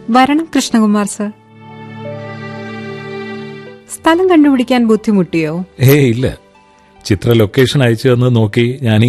വരണം കൃഷ്ണകുമാർ സർ. സ്ഥലം കണ്ടുപിടിക്കാൻ ബുദ്ധിമുട്ടിയോ? ഇല്ല. ചിത്ര ലൊക്കേഷൻ അയച്ചു തന്ന് നോക്കി ഞാൻ